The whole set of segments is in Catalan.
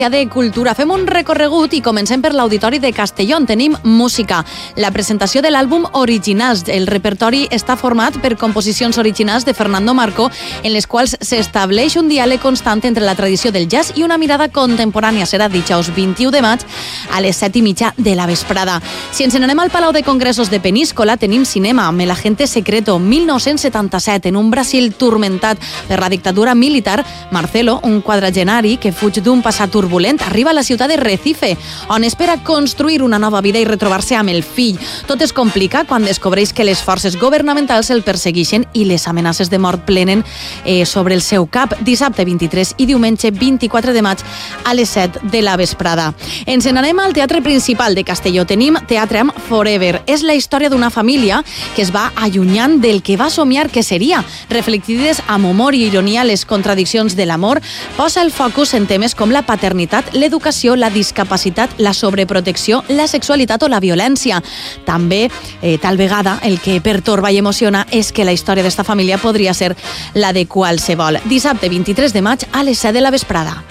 de Cultura. Fem un recorregut i comencem per l'Auditori de Castelló, on tenim música. La presentació de l'àlbum Originals. El repertori està format per composicions originals de Fernando Marco, en les quals s'estableix un diàleg constant entre la tradició del jazz i una mirada contemporània. Serà dijous 21 de maig a les 7:30 de la vesprada. Si ens n'anem al Palau de Congressos de Peníscola, tenim cinema amb El agente secreto, 1977, en un Brasil turmentat per la dictadura militar. Marcelo, un quadragenari que fuig d'un passat turbulent, arriba a la ciutat de Recife, on espera construir una nova vida i retrobar-se amb el fill. Tot es complica quan descobreix que les forces governamentals el persegueixen i les amenaces de mort plenen sobre el seu cap. Dissabte 23 i diumenge 24 de maig a les 7 de la vesprada. Ens n'anem al Teatre Principal de Castelló. Tenim Teatre amb Forever. És la història d'una família que es va allunyant del que va somiar que seria. Reflectides amb humor i ironia les contradiccions de l'amor, posa el focus en temes com la paternitat, l'educació, la discapacitat, la sobreprotecció, la sexualitat o la violència. També, tal vegada, el que pertorba i emociona és que la història d'esta família podria ser la de qualsevol. Dissabte 23 de maig a les 7 de la vesprada.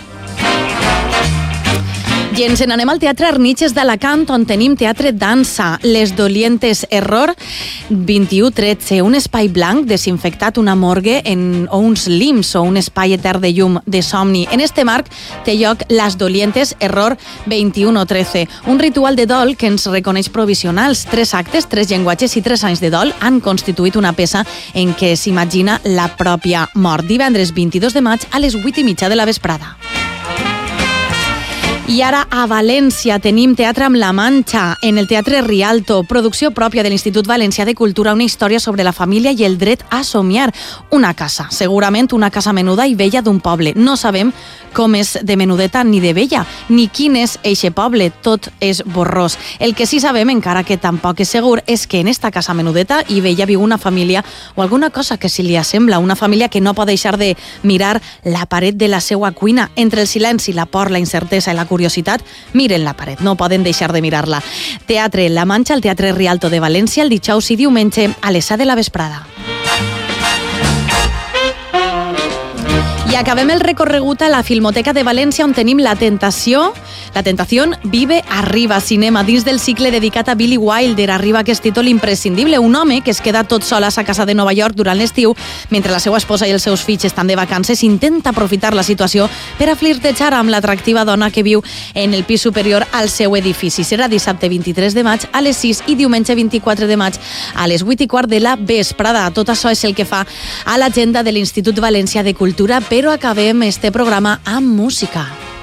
I ens n'anem al Teatre Arniches d'Alacant, on tenim teatre dansa. Les Dolientes Error, 21-13, un espai blanc desinfectat, una morgue o uns lims o un espai etern de llum, de somni. En este marc té lloc Las Dolientes Error 21-13, un ritual de dol que ens reconeix provisionals. 3 actes, 3 llenguatges i 3 anys de dol han constituït una peça en què s'imagina la pròpia mort. Divendres 22 de maig a les 8:30 de la vesprada. I ara a València tenim Teatre amb la Manxa, en el Teatre Rialto, producció pròpia de l'Institut Valencià de Cultura, una història sobre la família i el dret a somiar. Una casa, segurament una casa menuda i vella d'un poble. No sabem com és de menudeta ni de vella, ni quin és eixe poble, tot és borrós. El que sí sabem, encara que tampoc és segur, és que en esta casa menudeta i vella viu una família o alguna cosa que s'hi li assembla, una família que no pot deixar de mirar la paret de la seva cuina. Entre el silenci, la por, la incertesa i la curiositat, miren la paret, no poden deixar de mirar-la. Teatre La Manxa, al Teatre Rialto de València, el dijous i diumenge a les 7 de la vesprada. I acabem el recorregut a la Filmoteca de València, on tenim La Tentació vive arriba, cinema, dins del cicle dedicat a Billy Wilder. Arriba aquest títol imprescindible, un home que es queda tot sol a sa casa de Nova York durant l'estiu, mentre la seva esposa i els seus fills estan de vacances, intenta aprofitar la situació per a flirtejar amb l'atractiva dona que viu en el pis superior al seu edifici. Serà dissabte 23 de maig a les 6 i diumenge 24 de maig a les 8:15 de la vesprada. Tot això és el que fa a l'agenda de l'Institut Valencià de Cultura, però acabem este programa amb música.